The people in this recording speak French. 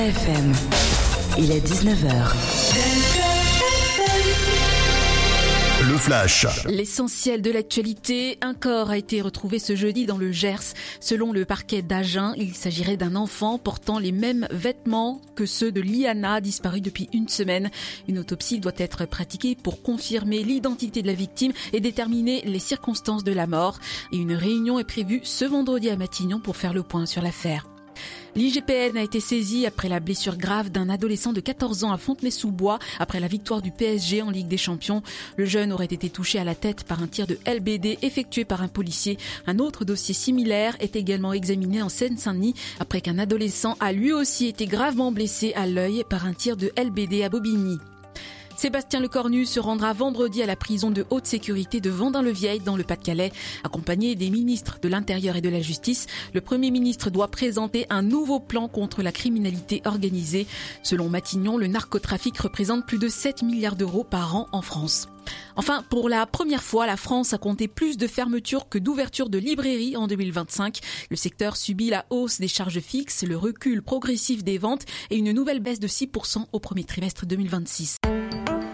FM. Il est 19h. Le Flash. L'essentiel de l'actualité, un corps a été retrouvé ce jeudi dans le Gers. Selon le parquet d'Agen, il s'agirait d'un enfant portant les mêmes vêtements que ceux de Liana, disparue depuis une semaine. Une autopsie doit être pratiquée pour confirmer l'identité de la victime et déterminer les circonstances de la mort. Et une réunion est prévue ce vendredi à Matignon pour faire le point sur l'affaire. L'IGPN a été saisie après la blessure grave d'un adolescent de 14 ans à Fontenay-sous-Bois après la victoire du PSG en Ligue des Champions. Le jeune aurait été touché à la tête par un tir de LBD effectué par un policier. Un autre dossier similaire est également examiné en Seine-Saint-Denis après qu'un adolescent a lui aussi été gravement blessé à l'œil par un tir de LBD à Bobigny. Sébastien Lecornu se rendra vendredi à la prison de haute sécurité de Vendin-le-Vieil dans le Pas-de-Calais. Accompagné des ministres de l'Intérieur et de la Justice, le Premier ministre doit présenter un nouveau plan contre la criminalité organisée. Selon Matignon, le narcotrafic représente plus de 7 milliards d'euros par an en France. Enfin, pour la première fois, la France a compté plus de fermetures que d'ouvertures de librairies en 2025. Le secteur subit la hausse des charges fixes, le recul progressif des ventes et une nouvelle baisse de 6% au premier trimestre 2026.